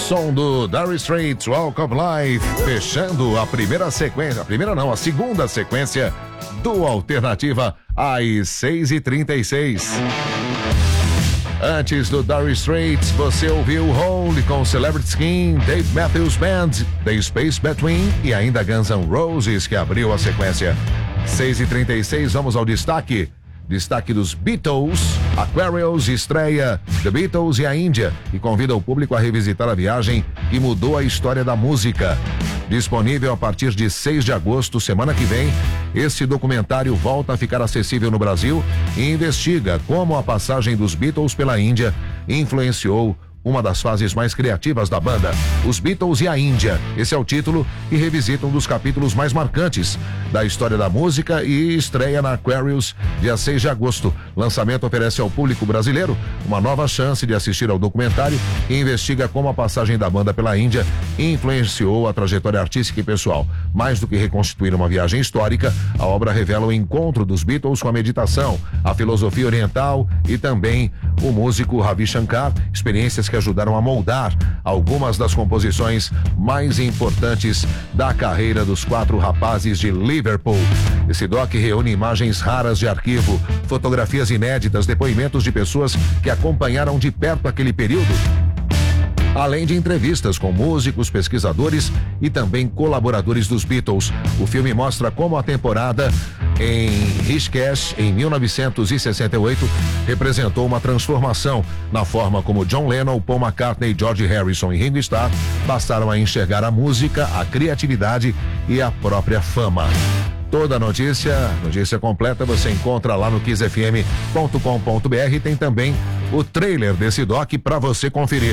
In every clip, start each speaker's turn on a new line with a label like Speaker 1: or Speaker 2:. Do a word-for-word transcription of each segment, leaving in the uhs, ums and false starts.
Speaker 1: som do Dire Straits, Walk of Life, fechando a primeira sequência, a primeira não, a segunda sequência do Alternativa às seis e trinta e seis. Antes do Dire Straits, você ouviu Hole com Celebrity Skin, Dave Matthews Band, The Space Between e ainda Guns N' Roses, que abriu a sequência. seis e trinta e seis, vamos ao destaque. Destaque dos Beatles. Aquarius estreia The Beatles e a Índia e convida o público a revisitar a viagem que mudou a história da música. Disponível a partir de seis de agosto, semana que vem, esse documentário volta a ficar acessível no Brasil e investiga como a passagem dos Beatles pela Índia influenciou uma das fases mais criativas da banda, os Beatles e a Índia. Esse é o título e revisita um dos capítulos mais marcantes da história da música e estreia na Aquarius dia seis de agosto. Lançamento oferece ao público brasileiro uma nova chance de assistir ao documentário e investiga como a passagem da banda pela Índia influenciou a trajetória artística e pessoal. Mais do que reconstituir uma viagem histórica, a obra revela o encontro dos Beatles com a meditação, a filosofia oriental e também o músico Ravi Shankar, experiências que ajudaram a moldar algumas das composições mais importantes da carreira dos quatro rapazes de Liverpool. Esse doc reúne imagens raras de arquivo, fotografias inéditas, depoimentos de pessoas que acompanharam de perto aquele período, além de entrevistas com músicos, pesquisadores e também colaboradores dos Beatles. O filme mostra como a temporada em Rishikesh, em mil novecentos e sessenta e oito, representou uma transformação na forma como John Lennon, Paul McCartney, George Harrison e Ringo Starr passaram a enxergar a música, a criatividade e a própria fama. Toda a notícia, notícia completa, você encontra lá no kiss f m ponto com ponto b r e tem também o trailer desse doc para você conferir.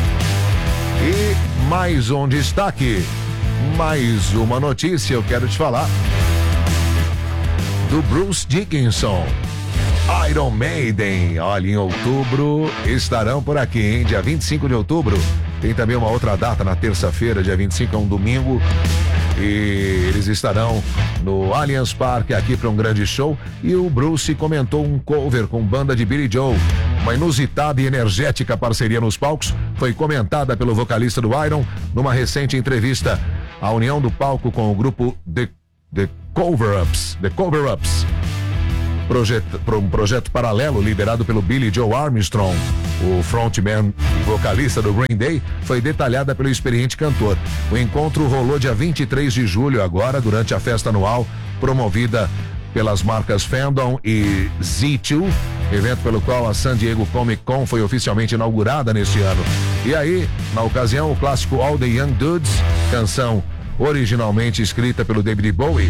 Speaker 1: E mais um destaque, mais uma notícia, eu quero te falar do Bruce Dickinson. Iron Maiden, olha, em outubro estarão por aqui, hein? Dia vinte e cinco de outubro. Tem também uma outra data na terça-feira, dia vinte e cinco, é um domingo. E eles estarão no Allianz Parque aqui para um grande show. E o Bruce comentou um cover com banda de Billy Joel. Uma inusitada e energética parceria nos palcos foi comentada pelo vocalista do Iron numa recente entrevista. A união do palco com o grupo The, The Cover-Ups, The Cover-Ups, projeto, um projeto paralelo liderado pelo Billy Joe Armstrong, o frontman e vocalista do Green Day, foi detalhada pelo experiente cantor. O encontro rolou dia vinte e três de julho agora, durante a festa anual, promovida pelas marcas Fandom e Z dois, evento pelo qual a San Diego Comic Con foi oficialmente inaugurada neste ano. E aí, na ocasião, o clássico All the Young Dudes, canção originalmente escrita pelo David Bowie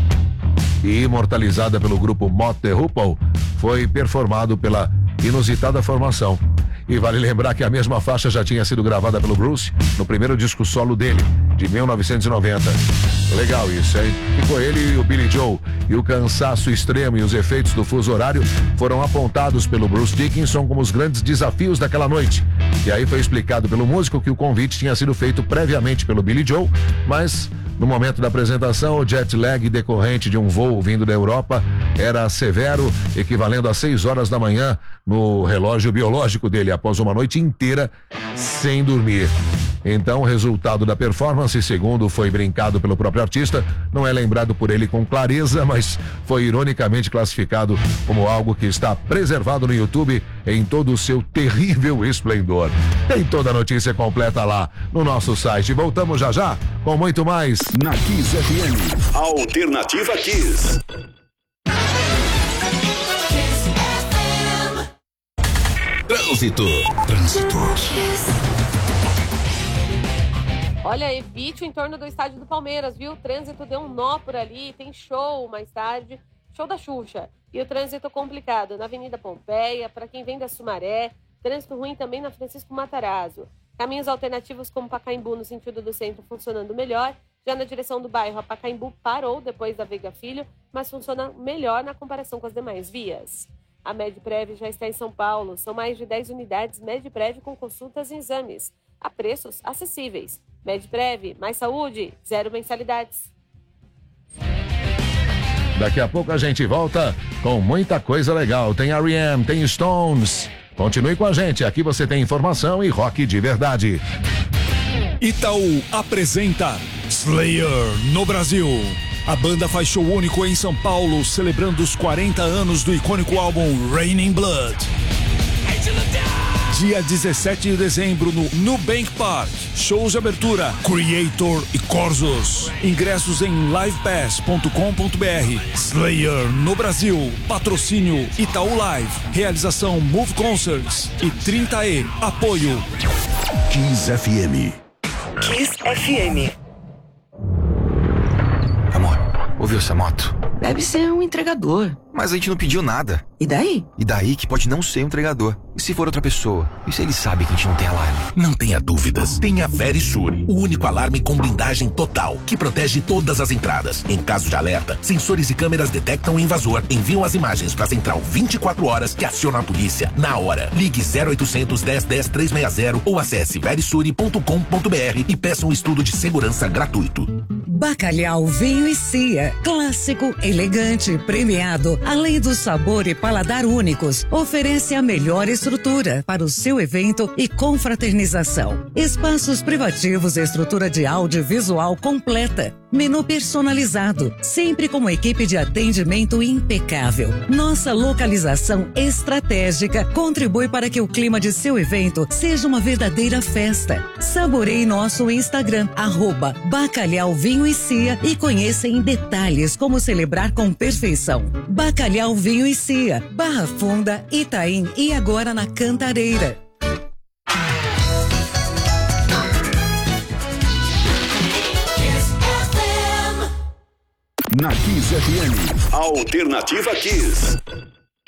Speaker 1: e imortalizada pelo grupo Mott the Hoople, foi performado pela inusitada formação. E vale lembrar que a mesma faixa já tinha sido gravada pelo Bruce no primeiro disco solo dele, de mil novecentos e noventa. Legal isso, hein? Ficou ele e o Billy Joe. E o cansaço extremo e os efeitos do fuso horário foram apontados pelo Bruce Dickinson como os grandes desafios daquela noite. E aí foi explicado pelo músico que o convite tinha sido feito previamente pelo Billy Joe, mas no momento da apresentação, o jet lag decorrente de um voo vindo da Europa era severo, equivalendo a seis horas da manhã no relógio biológico dele, após uma noite inteira sem dormir. Então, o resultado da performance, segundo foi brincado pelo próprio artista, não é lembrado por ele com clareza, mas foi ironicamente classificado como algo que está preservado no YouTube em todo o seu terrível esplendor. Tem toda a notícia completa lá no nosso site. Voltamos já já com muito mais
Speaker 2: na Kiss F M. Alternativa Kiss. Trânsito. Trânsito.
Speaker 3: Olha, evite o entorno do estádio do Palmeiras, viu? O trânsito deu um nó por ali, tem show mais tarde, show da Xuxa. E o trânsito complicado na Avenida Pompeia, para quem vem da Sumaré, trânsito ruim também na Francisco Matarazzo. Caminhos alternativos como Pacaembu no sentido do centro funcionando melhor. Já na direção do bairro, a Pacaembu parou depois da Veiga Filho, mas funciona melhor na comparação com as demais vias. A Medprev já está em São Paulo, são mais de dez unidades Medprev com consultas e exames, a preços acessíveis. Medprev, mais saúde, zero mensalidades.
Speaker 1: Daqui a pouco a gente volta com muita coisa legal. Tem R E M, tem Stones. Continue com a gente, aqui você tem informação e rock de verdade.
Speaker 4: Itaú apresenta Slayer no Brasil. A banda faz show único em São Paulo, celebrando os quarenta anos do icônico álbum Raining Blood. Dia dezessete de dezembro no Nubank Park. Shows de abertura Creator e Corsos. Ingressos em livepass ponto com ponto br. Slayer no Brasil. Patrocínio Itaú Live. Realização Move Concerts e trinta E. Apoio
Speaker 2: Kiss F M.
Speaker 5: Kiss F M.
Speaker 6: Amor, ouviu essa moto?
Speaker 5: Deve ser um entregador.
Speaker 6: Mas a gente não pediu nada.
Speaker 5: E daí?
Speaker 6: E daí que pode não ser um entregador. E se for outra pessoa? E se ele sabe que a gente não tem alarme?
Speaker 7: Não tenha dúvidas. Tenha Verisure, o único alarme com blindagem total, que protege todas as entradas. Em caso de alerta, sensores e câmeras detectam o invasor, enviam as imagens para a central vinte e quatro horas que aciona a polícia na hora. Ligue zero oitocentos, dez, dez, trezentos e sessenta ou acesse verisure ponto com ponto br e peça um estudo de segurança gratuito.
Speaker 8: Bacalhau Vinho e Cia, clássico, elegante, premiado, além do sabor e paladar únicos, oferece a melhor estrutura para o seu evento e confraternização. Espaços privativos e estrutura de audiovisual completa. Menu personalizado, sempre com uma equipe de atendimento impecável. Nossa localização estratégica contribui para que o clima de seu evento seja uma verdadeira festa. Saboreie nosso Instagram, arroba Bacalhau Vinho e Cia, e conheça em detalhes como celebrar com perfeição. Bacalhau Vinho e Cia, Barra Funda, Itaim e agora na Cantareira.
Speaker 2: Na Kiss F M. Alternativa Kiss.